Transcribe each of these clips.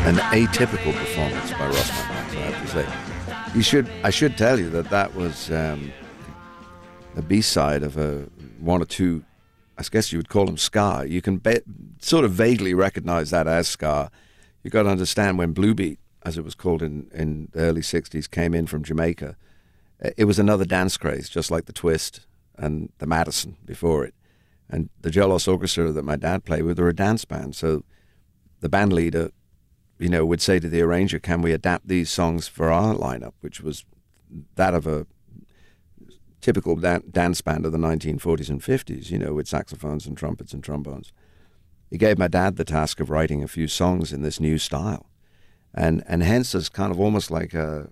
an atypical performance by Ross McMax, I have to say. I should tell you that was the B-side of one or two, I guess you would call them ska. You can sort of vaguely recognize that as ska. You got to understand when Blue Beat, as it was called in the early 60s, came in from Jamaica, it was another dance craze, just like the Twist and the Madison before it. And the Jolos Orchestra that my dad played with were a dance band. So the band leader, would say to the arranger, can we adapt these songs for our lineup, which was that of a typical dance band of the 1940s and 50s, with saxophones and trumpets and trombones. He gave my dad the task of writing a few songs in this new style. And hence there's kind of almost like a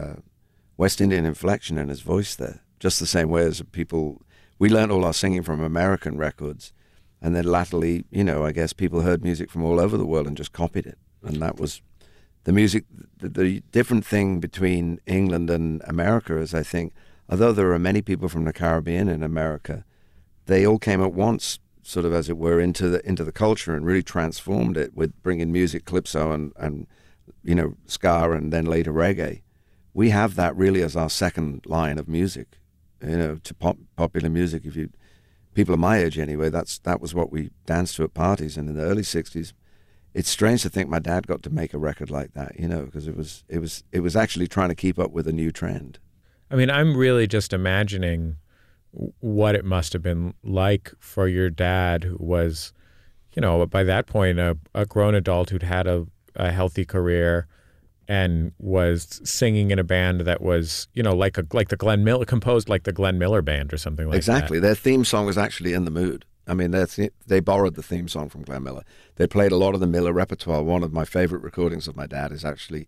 West Indian inflection in his voice there, just the same way as we learned all our singing from American records, and then latterly, I guess people heard music from all over the world and just copied it. And that was the music. The different thing between England and America is, I think, although there are many people from the Caribbean in America, they all came at once, sort of as it were, into the culture and really transformed it with bringing music, calypso and ska, and then later reggae. We have that really as our second line of music, to popular music. People of my age anyway, that was what we danced to at parties. And in the early 60s, it's strange to think my dad got to make a record like that, because it was actually trying to keep up with a new trend. I mean, I'm really just imagining what it must have been like for your dad, who was, by that point, a grown adult who'd had a healthy career and was singing in a band that was, like the Glenn Miller, composed like the Glenn Miller Band or something like that. Exactly. Their theme song was actually In the Mood. I mean, they borrowed the theme song from Glenn Miller. They played a lot of the Miller repertoire. One of my favorite recordings of my dad is actually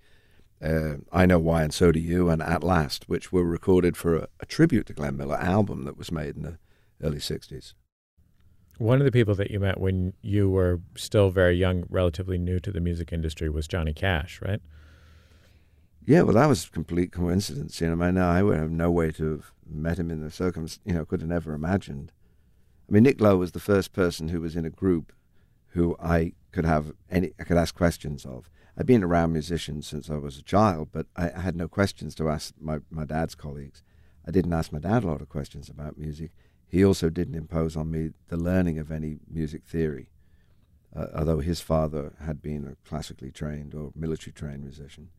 I Know Why and So Do You and At Last, which were recorded for a tribute to Glenn Miller album that was made in the early 60s. One of the people that you met when you were still very young, relatively new to the music industry, was Johnny Cash, right? Yeah, well, that was a complete coincidence. I would have no way to have met him in the could have never imagined. I mean, Nick Lowe was the first person who was in a group who I could ask questions of. I'd been around musicians since I was a child, but I had no questions to ask my dad's colleagues. I didn't ask my dad a lot of questions about music. He also didn't impose on me the learning of any music theory, although his father had been a classically trained or military trained musician.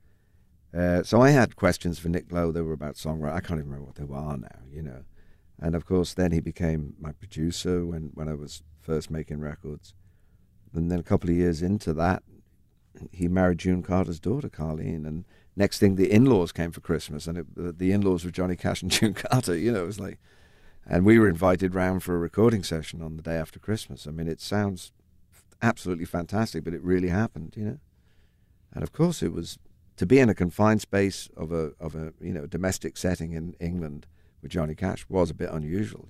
So I had questions for Nick Lowe. They were about songwriting. I can't even remember what they are now, And of course, then he became my producer when I was first making records. And then a couple of years into that, he married June Carter's daughter, Carlene. And next thing, the in-laws came for Christmas, and the in-laws were Johnny Cash and June Carter. It was like, and we were invited round for a recording session on the day after Christmas. I mean, it sounds absolutely fantastic, but it really happened, And of course, it was to be in a confined space of a domestic setting in England with Johnny Cash was a bit unusual,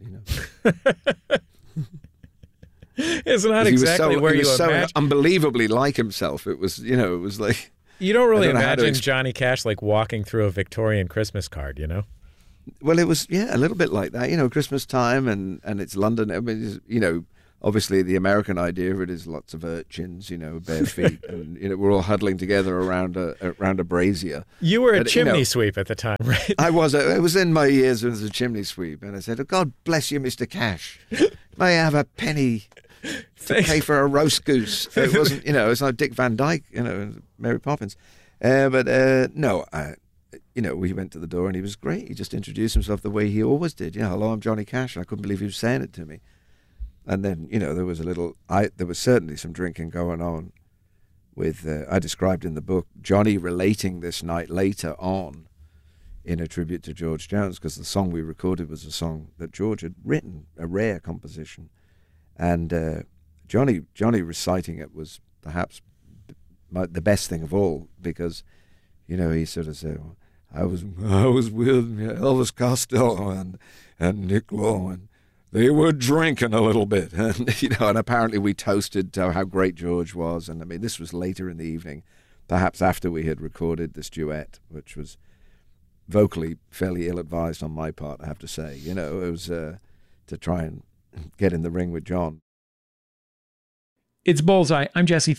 It's not exactly where you imagine. He was so unbelievably like himself. It was, it was like... You don't really imagine Johnny Cash like walking through a Victorian Christmas card, Well, it was, a little bit like that, Christmas time and it's London. I mean, obviously the American idea of it is lots of urchins, bare feet, and we're all huddling together around a brazier. You were a chimney sweep at the time, right? I was. It was in my years as a chimney sweep, and I said, "Oh, God bless you, Mr. Cash. May I have a penny to pay for a roast goose?" It wasn't, it's like Dick Van Dyke, and Mary Poppins. No, we went to the door and he was great. He just introduced himself the way he always did. Hello, I'm Johnny Cash. And I couldn't believe he was saying it to me. And then, there was there was certainly some drinking going on with, I described in the book, Johnny relating this night later on in a tribute to George Jones, because the song we recorded was a song that George had written, a rare composition. And Johnny reciting it was perhaps the best thing of all, because, he sort of said, I was with Elvis Costello and Nick Lowe, and they were drinking a little bit, and and apparently we toasted to how great George was. And I mean, this was later in the evening, perhaps after we had recorded this duet, which was vocally fairly ill-advised on my part, I have to say. It was to try and get in the ring with John. It's Bullseye. I'm Jesse Thorne.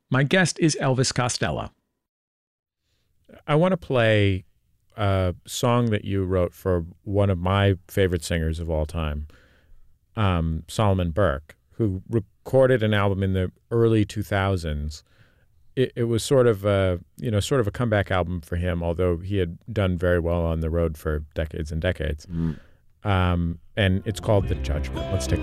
My guest is Elvis Costello. I want to play a song that you wrote for one of my favorite singers of all time, Solomon Burke, who recorded an album in the early 2000s. It was sort of a comeback album for him, although he had done very well on the road for decades and decades. And it's called The Judgment. Let's take